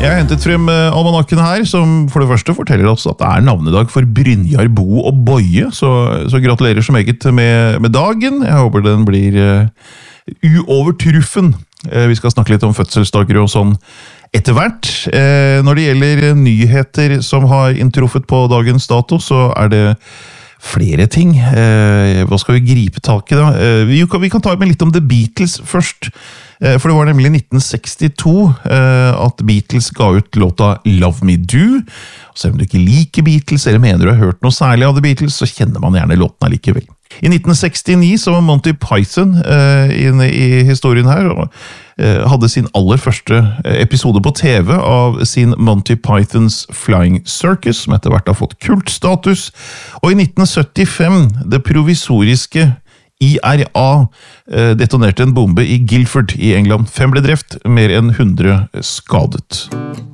Jeg har hentet frem almanakken her, som for det første forteller oss at det navnedag for Brynjar Bo og Boje, så gratulerer så meget med dagen. Jeg håper den blir uovertruffen. Vi skal snakke litt om fødselsdager og sånn etter hvert. Når det gjelder nyheter som har inntruffet på dagens dato, så det flere ting. Hva skal vi gripe tak i da? Vi kan ta med litt om The Beatles først. For det var nemlig 1962 at Beatles ga ut låta Love Me Do. Selv om du ikke liker Beatles, eller mener du har hørt noe særlig av The Beatles, så kjenner man gjerne låten allikevel. I 1969 så var Monty Python inne i historien her, og hadde sin aller første episode på TV av sin Monty Pythons Flying Circus, som etter hvert har fått kultstatus. Og i 1975, det provisoriske IRA detonerte en bombe i Guildford i England. 5 ble drept, mer enn 100 skadet.